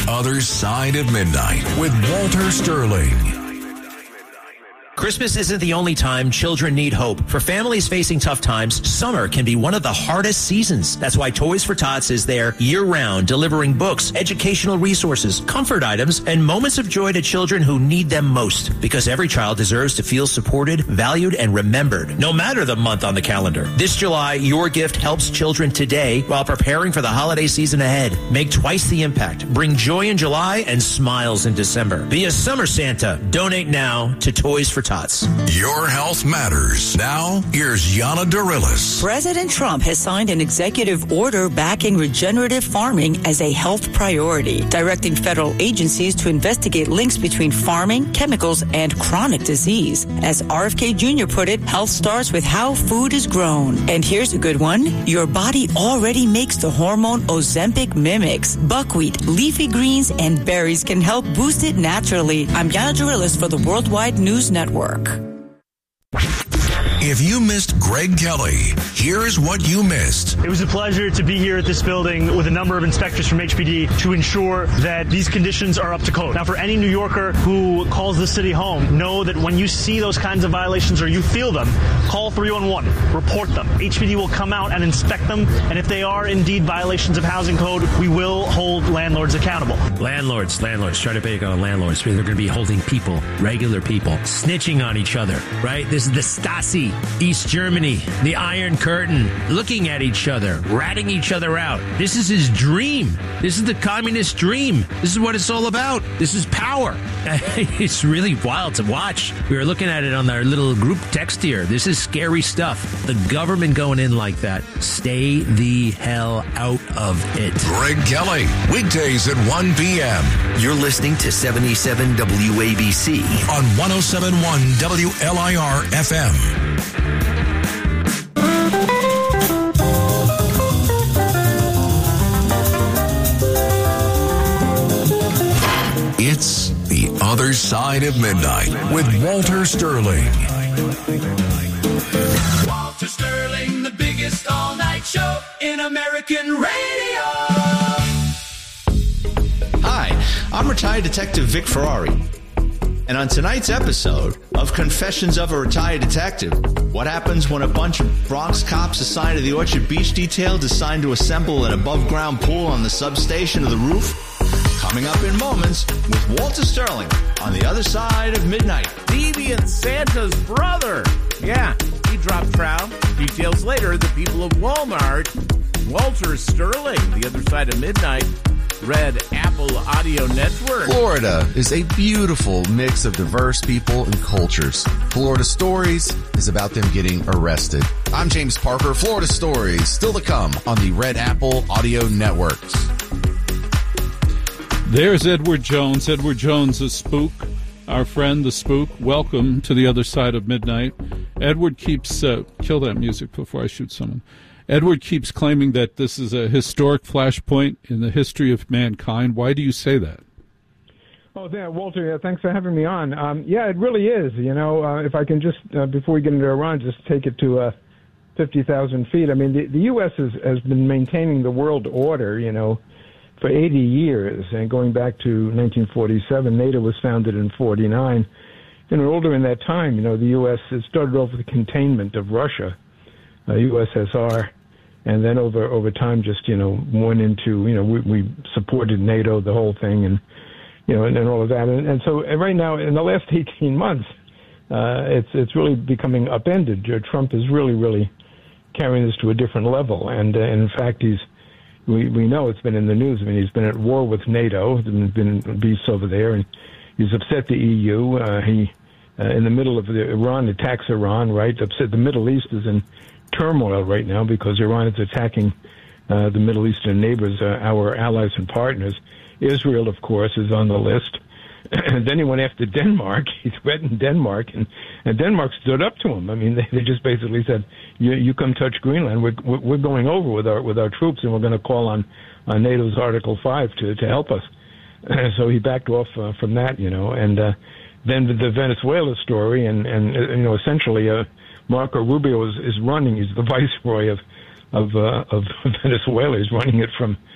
Other Side of Midnight with Walter Sterling. Christmas isn't the only time children need hope. For families facing tough times, summer can be one of the hardest seasons. That's why Toys for Tots is there year-round, delivering books, educational resources, comfort items, and moments of joy to children who need them most. Because every child deserves to feel supported, valued, and remembered, no matter the month on the calendar. This July, your gift helps children today while preparing for the holiday season ahead. Make twice the impact. Bring joy in July and smiles in December. Be a summer Santa. Donate now to Toys for Tots. Your health matters. Now, here's Yana Darilis. President Trump has signed an executive order backing regenerative farming as a health priority, directing federal agencies to investigate links between farming, chemicals, and chronic disease. As RFK Jr. put it, health starts with how food is grown. And here's a good one. Your body already makes the hormone Ozempic mimics. Buckwheat, leafy greens, and berries can help boost it naturally. I'm Yana Darilis for the Worldwide News Network. If you missed Greg Kelly, here's what you missed. It was a pleasure to be here at this building with a number of inspectors from HPD to ensure that these conditions are up to code. Now, for any New Yorker who calls the city home, know that when you see those kinds of violations or you feel them, call 311, report them. HPD will come out and inspect them, and if they are indeed violations of housing code, we will hold landlords accountable. Landlords, try to pick on landlords. They're going to be holding people, regular people, snitching on each other, right? This is the Stasi. East Germany, the Iron Curtain, looking at each other, ratting each other out. This is his dream. This is the communist dream. This is what it's all about. This is power. It's really wild to watch. We were looking at it on our little group text here. This is scary stuff. The government going in like that. Stay the hell out of it. Greg Kelly, weekdays at 1 p.m. You're listening to 77 WABC on 107.1 WLIR FM. It's The Other Side of Midnight with Walter Sterling. Walter Sterling, the biggest all-night show in American radio. Hi, I'm retired Detective Vic Ferrari. And on tonight's episode of Confessions of a Retired Detective, what happens when a bunch of Bronx cops assigned to the Orchard Beach Detail decide to assemble an above-ground pool on the substation of the roof? Coming up in moments with Walter Sterling on The Other Side of Midnight. Deviant Santa's brother. Yeah, he dropped trout. Details later, the people of Walmart. Walter Sterling, The Other Side of Midnight. Red Apple Audio Network. Florida is a beautiful mix of diverse people and cultures. Florida Stories is about them getting arrested. I'm James Parker. Florida Stories still to come on the Red Apple Audio Networks. There's Edward Jones. Edward Jones, the spook, our friend, the spook. Welcome to The Other Side of Midnight. Edward keeps... kill that music before I shoot someone. Edward keeps claiming that this is a historic flashpoint in the history of mankind. Why do you say that? Oh, yeah, Walter, thanks for having me on. Yeah, it really is. You know, if I can just, before we get into Iran, just take it to 50,000 feet. I mean, the U.S. has been maintaining the world order, you know, for 80 years. And going back to 1947, NATO was founded in 49. And all during that time, you know, the U.S. has started off with the containment of Russia, USSR. And then over time, just, you know, went into, you know, we supported NATO, the whole thing, and, you know, and all of that. And so right now, in the last 18 months, it's really becoming upended. Trump is really carrying this to a different level. And in fact, we know it's been in the news. I mean, he's been at war with NATO. There's been beefs over there, and he's upset the EU. He, in the middle of the Iran attacks Iran, right? Upset the Middle East is in turmoil right now because Iran is attacking the Middle Eastern neighbors, our allies and partners. Israel, of course, is on the list. And then he went after Denmark. He threatened Denmark, and Denmark stood up to him. I mean, they just basically said, "You come touch Greenland. We're going over with our troops, and we're going to call on NATO's Article 5 to help us." So he backed off from that, you know. And then the Venezuela story, and you know, essentially, Marco Rubio is running. He's the viceroy of Venezuela. He's running it from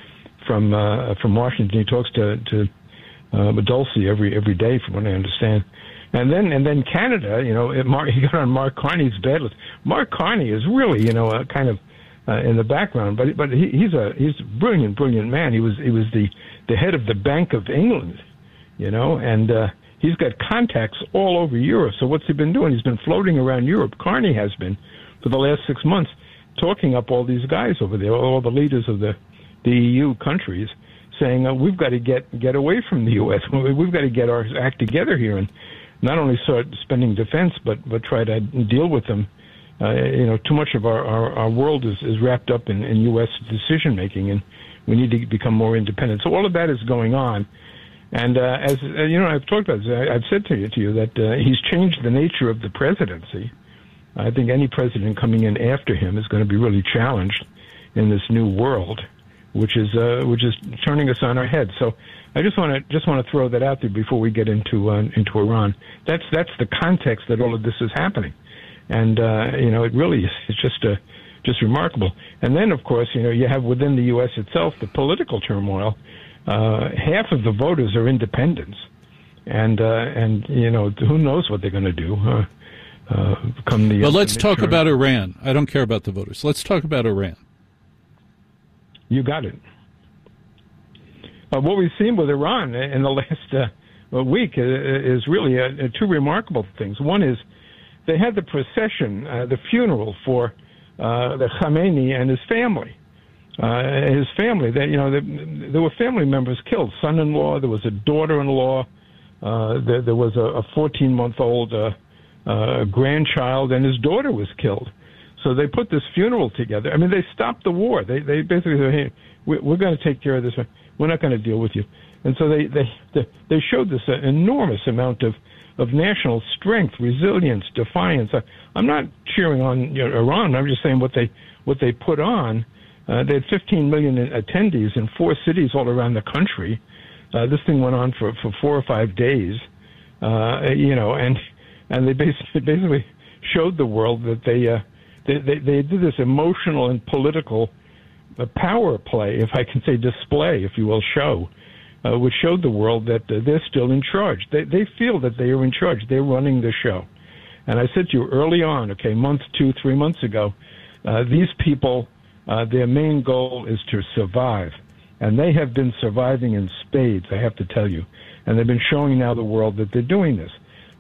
from Washington. He talks to Dulce every day, from what I understand. And then Canada, he got on Mark Carney's bad list. Mark Carney is really, kind of in the background, but he's a brilliant man. He was the head of the Bank of England, and he's got contacts all over Europe. So what's he been doing? He's been floating around Europe. Carney has been for the last 6 months, talking up all these guys over there, all the leaders of the EU countries, saying we've got to get away from the U.S. We've got to get our act together here and not only start spending defense, but try to deal with them. Too much of our world is wrapped up in U.S. decision making, and we need to become more independent. So all of that is going on. And as I've talked about this, I've said to you that he's changed the nature of the presidency. I think any president coming in after him is going to be really challenged in this new world, which is turning us on our head. So I just want to throw that out there before we get into Iran. That's the context that all of this is happening, and it really is just remarkable. And then of course you have within the U.S. itself the political turmoil. Half of the voters are independents, and who knows what they're going to do. But let's talk about Iran. I don't care about the voters. Let's talk about Iran. You got it. What we've seen with Iran in the last week is really two remarkable things. One is they had the procession, the funeral for the Khamenei and his family. There were family members killed. Son-in-law. There was a daughter-in-law. There was a 14-month-old grandchild, and his daughter was killed. So they put this funeral together. I mean, they stopped the war. They basically said, "Hey, we're going to take care of this. We're not going to deal with you." And so they showed this enormous amount of national strength, resilience, defiance. I'm not cheering on Iran. I'm just saying what they put on. They had 15 million attendees in 4 cities all around the country. This thing went on for 4 or 5 days, and they basically showed the world that they did this emotional and political power play, if I can say display, if you will, show, which showed the world that they're still in charge. They feel that they are in charge. They're running the show. And I said to you early on, 2, 3 months ago, these people, their main goal is to survive. And they have been surviving in spades, I have to tell you. And they've been showing now the world that they're doing this.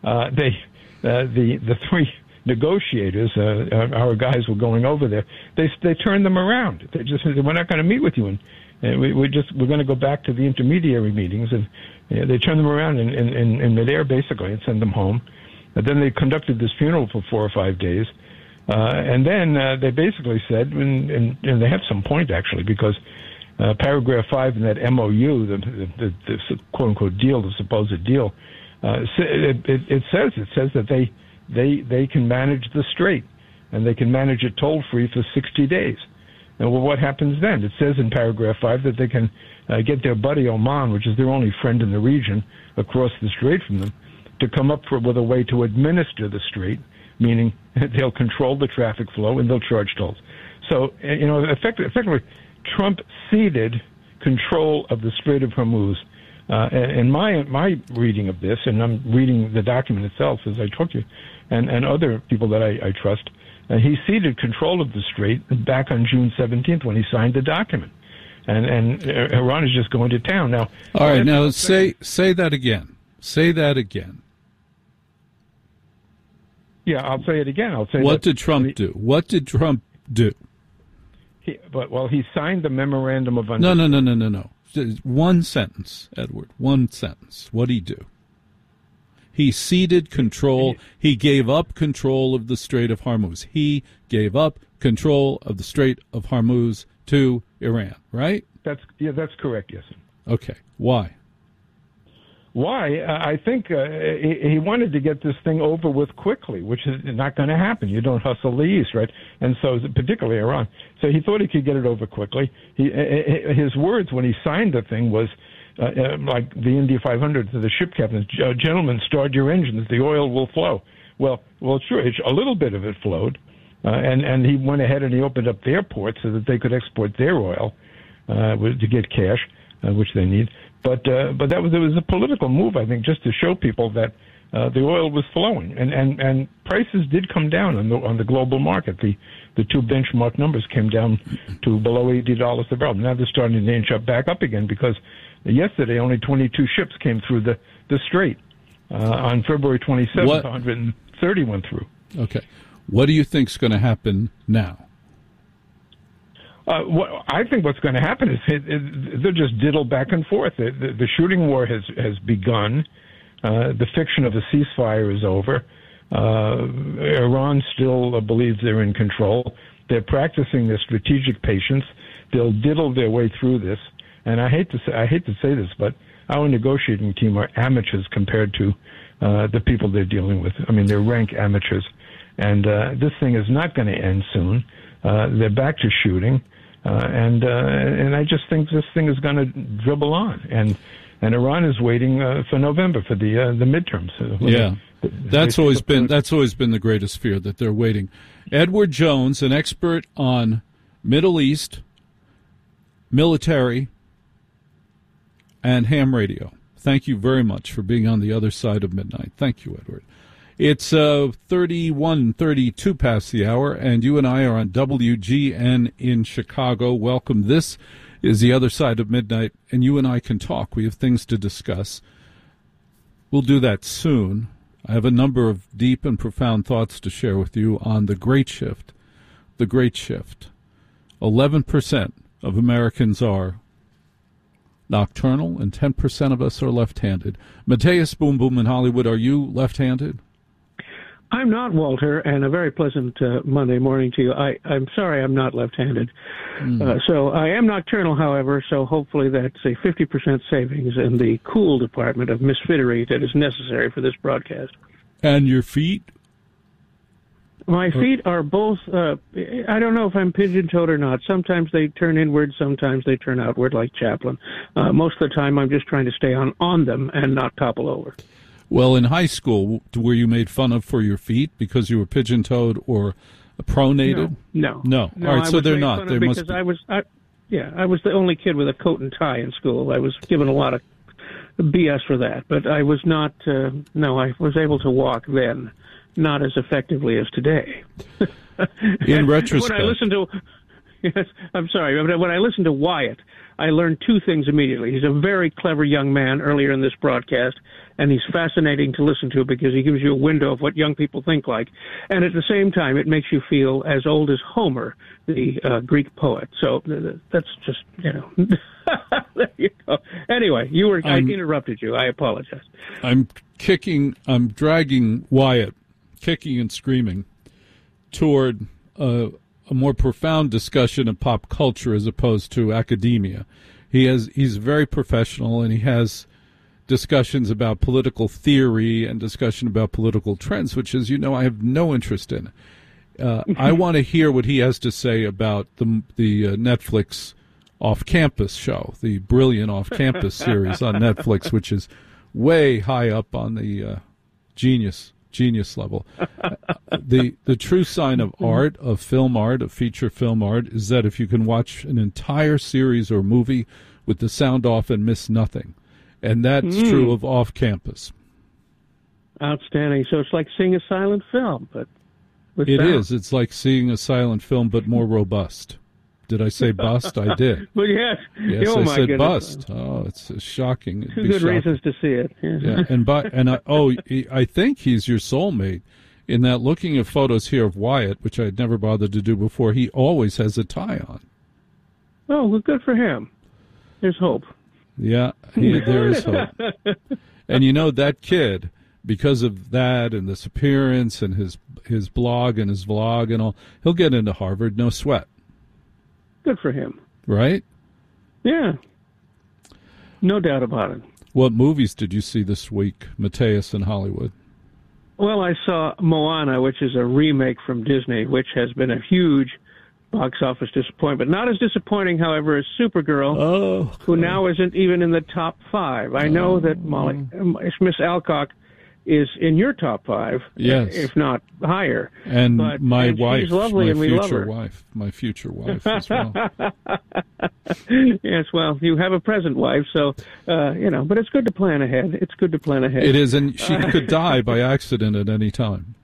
The 3 negotiators, our guys were going over there. They turned them around. They just said, "We're not going to meet with you, and we're going to go back to the intermediary meetings." And they turned them around in midair, basically, and send them home. And then they conducted this funeral for 4 or 5 days, and then they basically said, and they had some point actually, because paragraph 5 in that MOU, the quote unquote deal, the supposed deal, it says that they can manage the strait, and they can manage it toll-free for 60 days. And well, what happens then? It says in paragraph 5 that they can get their buddy Oman, which is their only friend in the region, across the strait from them, to come up with a way to administer the strait, meaning they'll control the traffic flow and they'll charge tolls. So, effectively, Trump ceded control of the Strait of Hormuz. And my reading of this, and I'm reading the document itself as I talk to you, and other people that I trust, he ceded control of the strait back on June 17th when he signed the document. And Iran is just going to town now. All right, now say that again. Say that again. Yeah, I'll say it again. What did Trump do? What did Trump do? He signed the memorandum of understanding. No. One sentence, Edward. One sentence. What did he do? He ceded control. He gave up control of the Strait of Hormuz. He gave up control of the Strait of Hormuz to Iran, right? That's correct, yes. Okay. Why? Why? I think he wanted to get this thing over with quickly, which is not going to happen. You don't hustle the East, right? And so, particularly Iran. So he thought he could get it over quickly. His words when he signed the thing was, like the India 500 to the ship captains, "Gentlemen, start your engines. The oil will flow." Well, sure. A little bit of it flowed, and he went ahead and he opened up their ports so that they could export their oil. to get cash, which they need. But it was a political move, I think, just to show people that the oil was flowing, and prices did come down on the global market. The two benchmark numbers came down to below $80 a barrel. Now they're starting to inch back up again because yesterday only 22 ships came through the Strait. On February 27th, 130 went through. Okay. What do you think is going to happen now? I think what's going to happen is they'll just diddle back and forth. The shooting war has begun. The fiction of a ceasefire is over. Iran still believes they're in control. They're practicing their strategic patience. They'll diddle their way through this. And I hate to say this, but our negotiating team are amateurs compared to the people they're dealing with. I mean, they're rank amateurs. And this thing is not going to end soon. They're back to shooting. And I just think this thing is going to dribble on. And Iran is waiting for November for the midterms. Yeah. That's always been the greatest fear, that they're waiting. Edward Jones, an expert on Middle East, military, and ham radio. Thank you very much for being on the other side of midnight. Thank you, Edward. It's 32 past the hour, and you and I are on WGN in Chicago. Welcome. This is the other side of midnight, and you and I can talk. We have things to discuss. We'll do that soon. I have a number of deep and profound thoughts to share with you on the Great Shift. The Great Shift. 11% of Americans are nocturnal, and 10% of us are left-handed. Mateus Boom Boom in Hollywood, are you left-handed? I'm not, Walter, and a very pleasant Monday morning to you. I'm sorry I'm not left-handed. So I am nocturnal, however, so hopefully that's a 50% savings in the cool department of misfittery that is necessary for this broadcast. And your feet? My feet are both, I don't know if I'm pigeon-toed or not. Sometimes they turn inward, sometimes they turn outward like Chaplin. Most of the time I'm just trying to stay on them and not topple over. Well, in high school, were you made fun of for your feet because you were pigeon-toed or pronated? No. All right, so they're not. They because I was the only kid with a coat and tie in school. I was given a lot of BS for that, but I was not. I was able to walk then, not as effectively as today. In retrospect, when I listened to, yes, I'm sorry, but when I listened to Wyatt, I learned two things immediately. He's a very clever young man earlier in this broadcast, and he's fascinating to listen to because he gives you a window of what young people think like. And at the same time, it makes you feel as old as Homer, the Greek poet. So that's just, there you go. Anyway, I interrupted you. I apologize. I'm dragging Wyatt, kicking and screaming, toward a more profound discussion of pop culture as opposed to academia. He's very professional, and he has discussions about political theory and discussion about political trends, which, as you know, I have no interest in. I want to hear what he has to say about the Netflix Off-Campus show, the brilliant Off-Campus series on Netflix, which is way high up on the genius level. The true sign of art, of film art, of feature film art, is that if you can watch an entire series or movie with the sound off and miss nothing. And that's true of Off-Campus. Outstanding. So it's like seeing a silent film, but with it sound. is. It's like seeing a silent film, but more robust. Did I say bust? I did. Well, yes. Yes, oh, I my said goodness. bust. Oh, it's shocking. It'd Two be good shocking. reasons to see it. Yeah, I think he's your soulmate. In that, looking at photos here of Wyatt, which I had never bothered to do before, he always has a tie on. Oh, well, good for him. There's hope. Yeah, there is hope. And that kid, because of that and this appearance and his blog and his vlog and all, he'll get into Harvard, no sweat. Good for him. Right? Yeah. No doubt about it. What movies did you see this week, Mateus, in Hollywood? Well, I saw Moana, which is a remake from Disney, which has been a huge box office disappointment. Not as disappointing, however, as Supergirl, who now isn't even in the top 5. I know that Miss Alcock is in your top 5, yes, if not higher. And my and wife, she's lovely, my and we love future her. wife, my future wife as well. Yes, well, you have a present wife, so but it's good to plan ahead. It's good to plan ahead. It is, and she could die by accident at any time.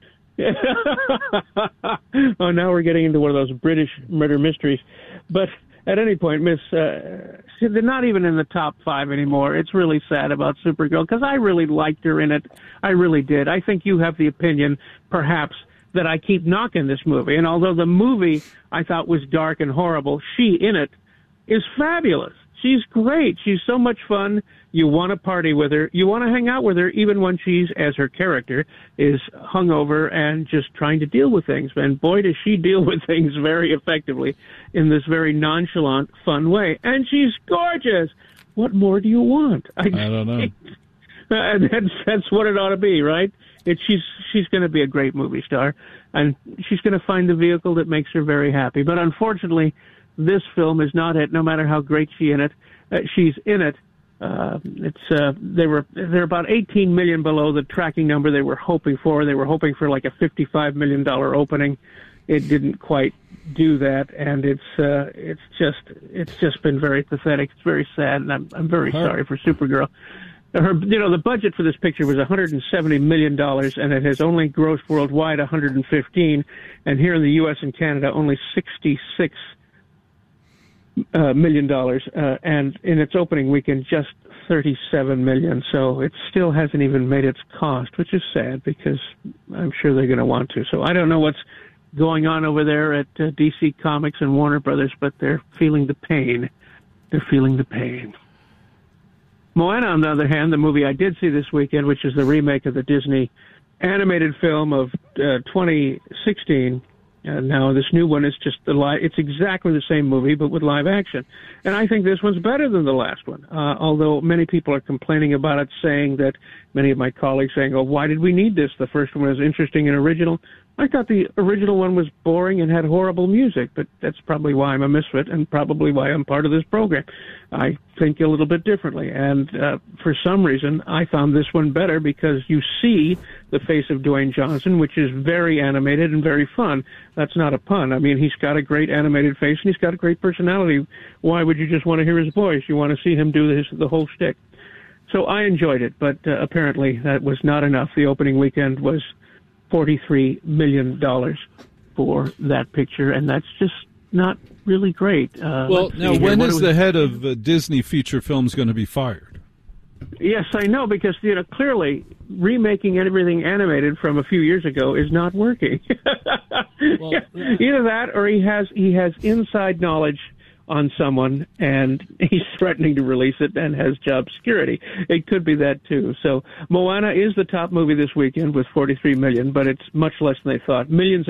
Oh, now we're getting into one of those British murder mysteries. But at any point, they're not even in the top 5 anymore. It's really sad about Supergirl, because I really liked her in it. I really did. I think you have the opinion, perhaps, that I keep knocking this movie. And although the movie I thought was dark and horrible, she in it is fabulous. She's great. She's so much fun. You want to party with her. You want to hang out with her, even when she's, as her character, is hungover and just trying to deal with things. And boy, does she deal with things very effectively in this very nonchalant, fun way. And she's gorgeous. What more do you want? I don't know. That's what it ought to be, right? She's going to be a great movie star, and she's going to find the vehicle that makes her very happy. But unfortunately, this film is not it. No matter how great she's in it. They're about 18 million below the tracking number they were hoping for. They were hoping for like a $55 million opening. It didn't quite do that, and it's just been very pathetic. It's very sad, and I'm very sorry for Supergirl. The budget for this picture was $170 million, and it has only grossed worldwide $115, and here in the U.S. and Canada only $66 million, and in its opening weekend just $37 million. So it still hasn't even made its cost, which is sad because I'm sure they're going to want to. So I don't know what's going on over there at DC Comics and Warner Brothers, but they're feeling the pain. They're feeling the pain. Moana, on the other hand, the movie I did see this weekend, which is the remake of the Disney animated film of 2016. Now this new one is just it's exactly the same movie, but with live action. And I think this one's better than the last one, although many people are complaining about it, saying that, many of my colleagues saying, oh, why did we need this? The first one was interesting and original. I thought the original one was boring and had horrible music, but that's probably why I'm a misfit and probably why I'm part of this program. I think a little bit differently, and for some reason I found this one better because you see the face of Dwayne Johnson, which is very animated and very fun. That's not a pun. I mean, he's got a great animated face and he's got a great personality. Why would you just want to hear his voice? You want to see him do the whole shtick. So I enjoyed it, but apparently that was not enough. The opening weekend was $43 million for that picture, and that's just not really great. Well, now, when is the head of Disney feature films going to be fired? Yes, I know, because clearly remaking everything animated from a few years ago is not working. Well, either that, or he has inside knowledge on someone, and he's threatening to release it and has job security. It could be that, too. So Moana is the top movie this weekend with $43 million, but it's much less than they thought. Minions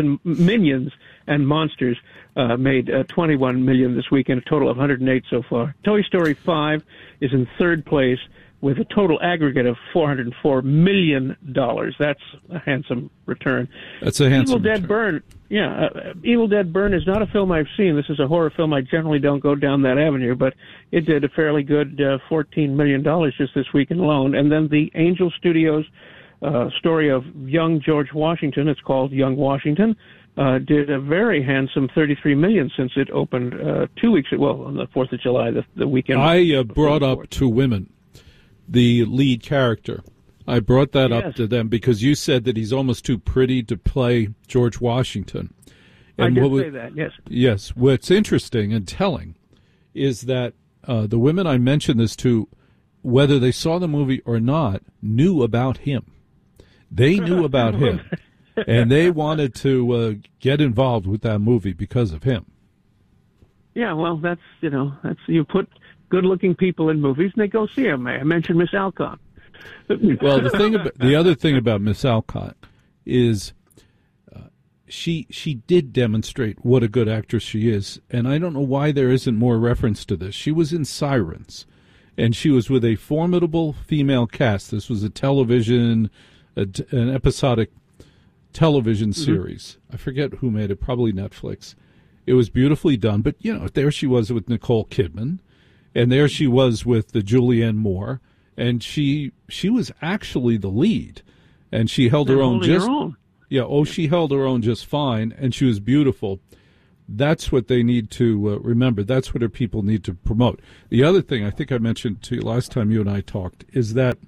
and Monsters made $21 million this weekend, a total of $108 so far. Toy Story 5 is in third place with a total aggregate of $404 million. That's a handsome return. That's a handsome Evil Dead Burn. Yeah, Evil Dead Burn is not a film I've seen. This is a horror film. I generally don't go down that avenue, but it did a fairly good $14 million just this weekend alone. And then the Angel Studios story of young George Washington, it's called Young Washington, did a very handsome $33 million since it opened 2 weeks ago, on the 4th of July, the weekend. I brought up two women, the lead character. I brought that up to them because you said that he's almost too pretty to play George Washington. And I did say that, yes. Yes. What's interesting and telling is that the women I mentioned this to, whether they saw the movie or not, knew about him. They knew about him, and they wanted to get involved with that movie because of him. Yeah, well, that's you put good-looking people in movies, and they go see them. I mentioned Miss Alcott. Well, the other thing about Miss Alcott is she did demonstrate what a good actress she is, and I don't know why there isn't more reference to this. She was in Sirens, and she was with a formidable female cast. This was an episodic television series. I forget who made it, probably Netflix. It was beautifully done, but there she was with Nicole Kidman, and there she was with the Julianne Moore. And she was actually the lead. and she held her own just. Her own. Yeah, she held her own just fine, and she was beautiful. That's what they need to remember. That's what our people need to promote. The other thing I think I mentioned to you last time you and I talked is that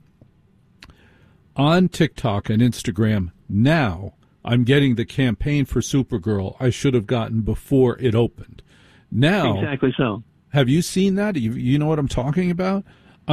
on TikTok and Instagram now, I'm getting the campaign for Supergirl I should have gotten before it opened. Now, exactly so. Have you seen that? You know what I'm talking about?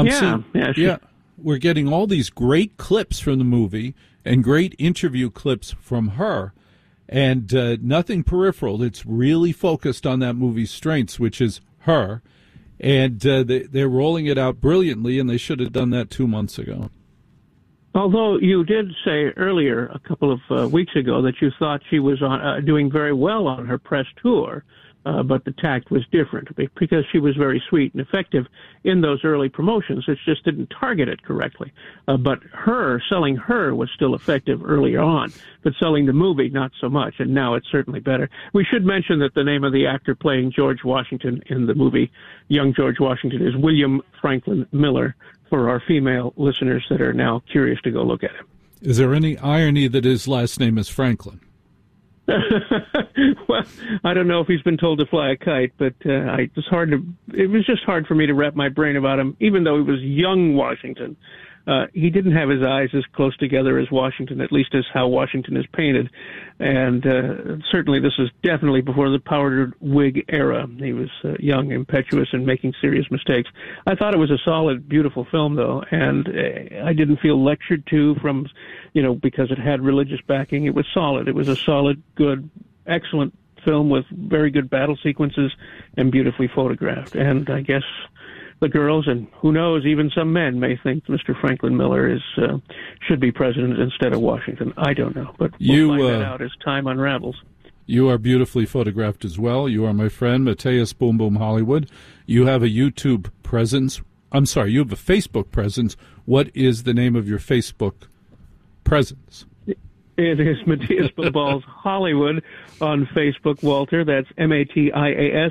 We're getting all these great clips from the movie and great interview clips from her, and nothing peripheral. It's really focused on that movie's strengths, which is her, and they're rolling it out brilliantly, and they should have done that 2 months ago. Although you did say earlier, a couple of weeks ago, that you thought she was doing very well on her press tour, but the tact was different because she was very sweet and effective in those early promotions. It just didn't target it correctly. But selling her was still effective earlier on, but selling the movie, not so much, and now it's certainly better. We should mention that the name of the actor playing George Washington in the movie, Young George Washington, is William Franklin Miller, for our female listeners that are now curious to go look at him. Is there any irony that his last name is Franklin? Well, I don't know if he's been told to fly a kite, but it was just hard for me to wrap my brain about him, even though he was young Washington. He didn't have his eyes as close together as Washington, at least as how Washington is painted. And certainly this was definitely before the powdered wig era. He was young, impetuous, and making serious mistakes. I thought it was a solid, beautiful film, though, and I didn't feel lectured to because it had religious backing. It was solid. It was a solid, good, excellent film with very good battle sequences and beautifully photographed. And I guess the girls, and who knows, even some men may think Mr. Franklin Miller should be president instead of Washington. I don't know, but we'll find that out as time unravels. You are beautifully photographed as well. You are my friend, Mateus Boom Boom Hollywood. You have a YouTube presence. I'm sorry, you have a Facebook presence. What is the name of your Facebook presence? It is Matias Bombals Hollywood on Facebook, Walter. That's MatiasBombal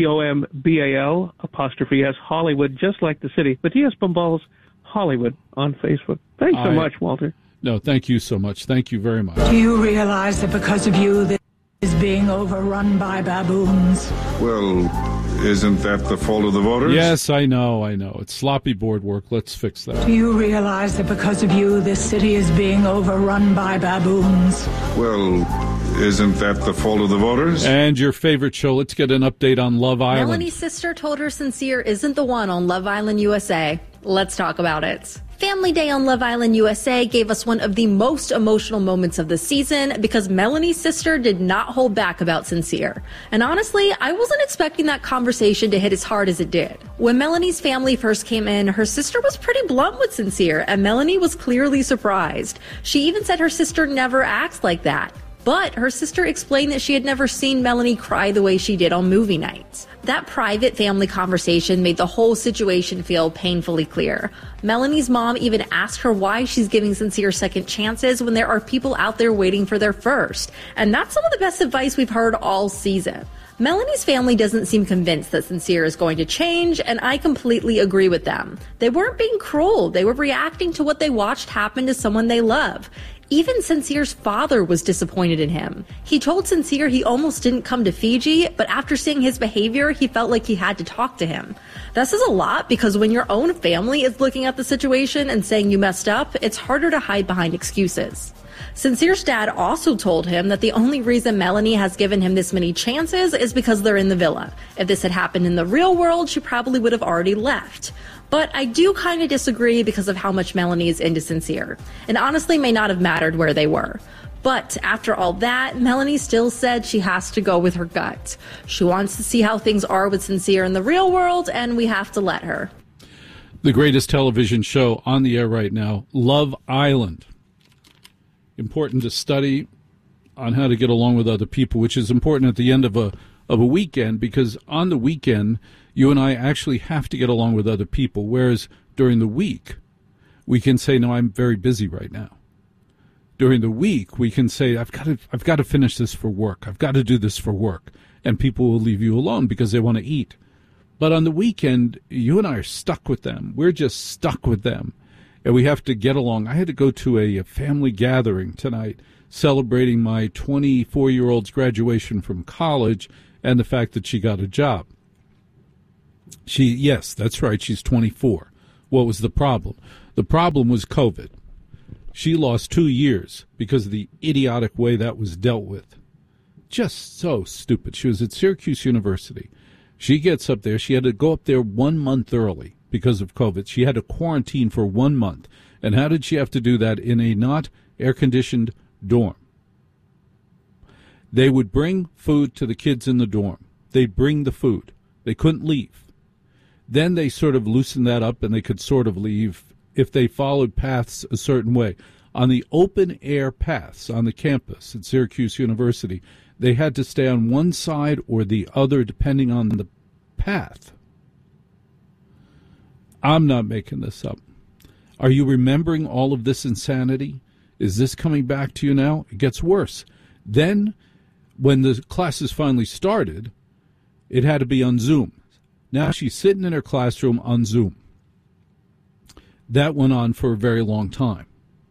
'(S) Hollywood, just like the city. Matias Bombals Hollywood on Facebook. Thanks so much, Walter. No, thank you so much. Thank you very much. Do you realize that because of you, this is being overrun by baboons? Well, isn't that the fault of the voters? Yes, I know. It's sloppy board work. Let's fix that. Do you realize that because of you, this city is being overrun by baboons? Well, isn't that the fault of the voters? And your favorite show, let's get an update on Love Island. Melanie's sister told her Sincere isn't the one on Love Island USA. Let's talk about it. Family Day on Love Island USA gave us one of the most emotional moments of the season because Melanie's sister did not hold back about Sincere. And honestly, I wasn't expecting that conversation to hit as hard as it did. When Melanie's family first came in, her sister was pretty blunt with Sincere, and Melanie was clearly surprised. She even said her sister never acts like that. But her sister explained that she had never seen Melanie cry the way she did on movie nights. That private family conversation made the whole situation feel painfully clear. Melanie's mom even asked her why she's giving Sincere second chances when there are people out there waiting for their first. And that's some of the best advice we've heard all season. Melanie's family doesn't seem convinced that Sincere is going to change, and I completely agree with them. They weren't being cruel. They were reacting to what they watched happen to someone they love. Even Sincere's father was disappointed in him. He told Sincere he almost didn't come to Fiji, but after seeing his behavior, he felt like he had to talk to him. That says a lot because when your own family is looking at the situation and saying you messed up, it's harder to hide behind excuses. Sincere's dad also told him that the only reason Melanie has given him this many chances is because they're in the villa. If this had happened in the real world, she probably would have already left. But I do kind of disagree because of how much Melanie is into Sincere. It honestly may not have mattered where they were. But after all that, Melanie still said she has to go with her gut. She wants to see how things are with Sincere in the real world, and we have to let her. The greatest television show on the air right now, Love Island. Important to study on how to get along with other people, which is important at the end of a weekend, because on the weekend, you and I actually have to get along with other people, whereas during the week, we can say, no, I'm very busy right now. During the week, we can say, I've got to finish this for work. I've got to do this for work. And people will leave you alone because they want to eat. But on the weekend, you and I are stuck with them. We're just stuck with them. and we have to get along. I had to go to a family gathering tonight celebrating my 24-year-old's graduation from college and the fact that she got a job. Yes, that's right, she's 24. What was the problem? The problem was COVID. She lost 2 years because of the idiotic way that was dealt with. Just so stupid. She was at Syracuse University. She gets up there. She had to go up there 1 month early because of COVID. She had to quarantine for 1 month. And how did she have to do that in a not air-conditioned dorm? They would bring food to the kids in the dorm. They'd bring the food. They couldn't leave. Then they sort of loosened that up, and they could sort of leave if they followed paths a certain way. On the open-air paths on the campus at Syracuse University, they had to stay on one side or the other depending on the path. I'm not making this up. Are you remembering all of this insanity? Is this coming back to you now? It gets worse. Then, when the classes finally started, it had to be on Zoom. Now she's sitting in her classroom on Zoom. That went on for a very long time.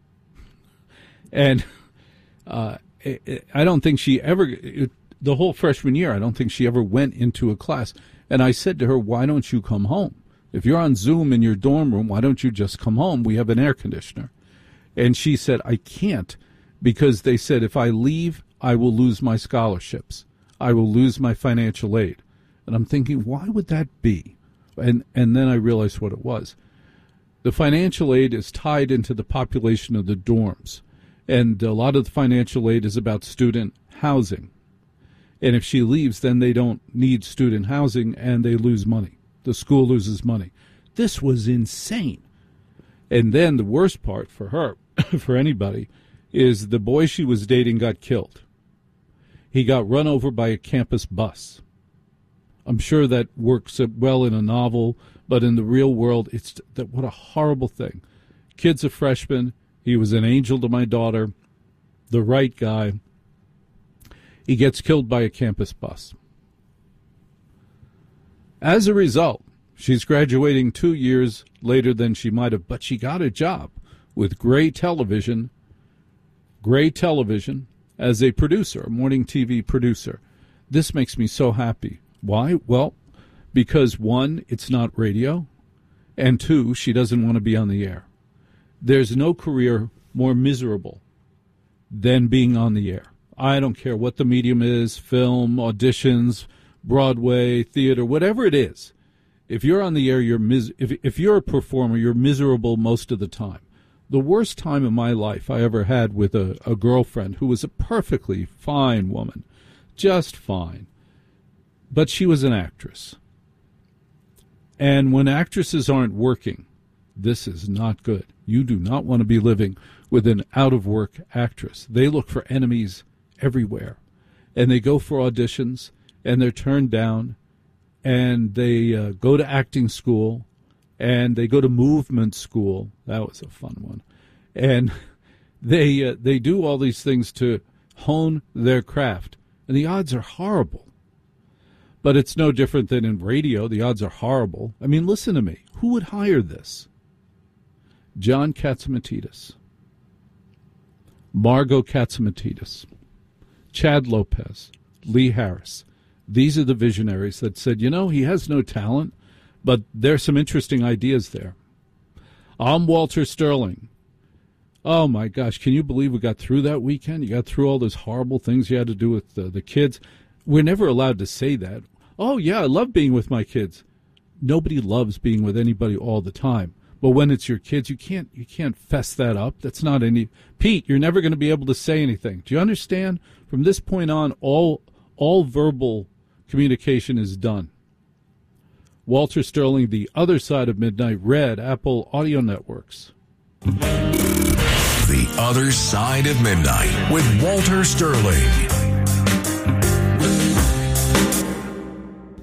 And I don't think she ever, the whole freshman year, I don't think she ever went into a class. And I said to her, why don't you come home? If you're on Zoom in your dorm room, why don't you just come home? We have an air conditioner. And she said, I can't, because they said if I leave, I will lose my scholarships. I will lose my financial aid. And I'm thinking, why would that be? And then I realized what it was. The financial aid is tied into the population of the dorms. And a lot of the financial aid is about student housing. And if she leaves, then they don't need student housing and they lose money. The school loses money. This was insane. And then the worst part for her, for anybody, is the boy she was dating got killed. He got run over by a campus bus. I'm sure that works well in a novel, but in the real world, what a horrible thing. Kid's a freshman. He was an angel to my daughter, the right guy. He gets killed by a campus bus. As a result, she's graduating 2 years later than she might have, but she got a job with Gray Television as a producer, a morning TV producer. This makes me so happy. Why? Well, because one, it's not radio, and two, she doesn't want to be on the air. There's no career more miserable than being on the air. I don't care what the medium is, film, auditions, Broadway, theater, whatever it is. If you're on the air, if you're a performer, you're miserable most of the time. The worst time in my life I ever had with a girlfriend who was a perfectly fine woman, just fine. But she was an actress. And when actresses aren't working, this is not good. You do not want to be living with an out-of-work actress. They look for enemies everywhere. And they go for auditions, and they're turned down, and they go to acting school, and they go to movement school. That was a fun one. And they do all these things to hone their craft. And the odds are horrible. But it's no different than in radio. The odds are horrible. I mean, listen to me. Who would hire this? John Catsimatidis, Margot Catsimatidis, Chad Lopez, Lee Harris. These are the visionaries that said, he has no talent, but there's some interesting ideas there. I'm Walter Sterling. Oh, my gosh, can you believe we got through that weekend? You got through all those horrible things you had to do with the kids. We're never allowed to say that. Oh, yeah, I love being with my kids. Nobody loves being with anybody all the time. But when it's your kids, you can't fess that up. That's not any... Pete, you're never going to be able to say anything. Do you understand? From this point on, all verbal communication is done. Walter Sterling, The Other Side of Midnight, Red Apple Audio Networks. The Other Side of Midnight with Walter Sterling.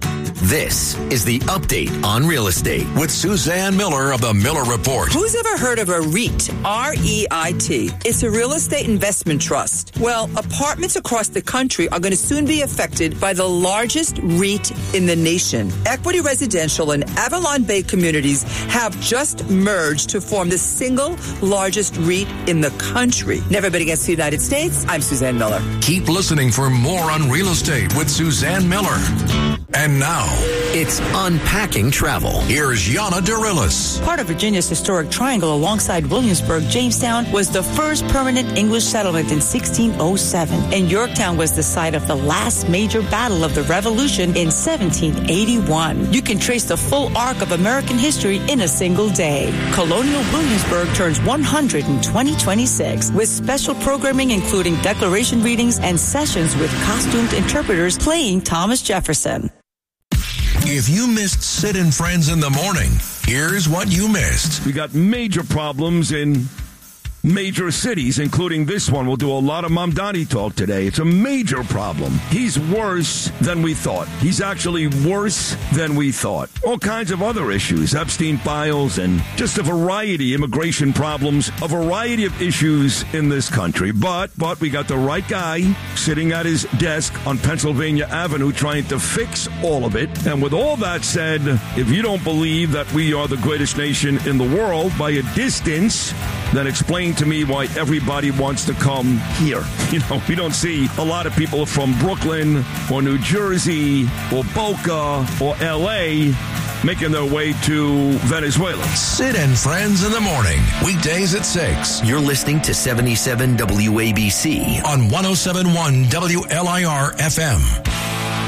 This is the Update on Real Estate with Suzanne Miller of the Miller Report. Who's ever heard of a REIT? R-E-I-T. It's a real estate investment trust. Well, apartments across the country are going to soon be affected by the largest REIT in the nation. Equity Residential and Avalon Bay Communities have just merged to form the single largest REIT in the country. Never been against the United States. I'm Suzanne Miller. Keep listening for more on real estate with Suzanne Miller. And now, it's Unpacking Travel. Here's Yana Dorillis. Part of Virginia's historic triangle alongside Williamsburg, Jamestown was the first permanent English settlement in 1607. And Yorktown was the site of the last major battle of the Revolution in 1781. You can trace the full arc of American history in a single day. Colonial Williamsburg turns 100 in 2026 with special programming including declaration readings and sessions with costumed interpreters playing Thomas Jefferson. If you missed Sid and Friends in the morning, here's what you missed. We got major problems in major cities, including this one. We'll do a lot of Mamdani talk today. It's a major problem. He's worse than we thought. He's actually worse than we thought. All kinds of other issues, Epstein files, and just a variety, immigration problems, a variety of issues in this country. But we got the right guy sitting at his desk on Pennsylvania Avenue trying to fix all of it. And with all that said, if you don't believe that we are the greatest nation in the world by a distance, then explain to me why everybody wants to come here. You know, we don't see a lot of people from Brooklyn or New Jersey or Boca or L.A. making their way to Venezuela. Sid and Friends in the morning, weekdays at 6. You're listening to 77 WABC on 107.1 WLIR FM.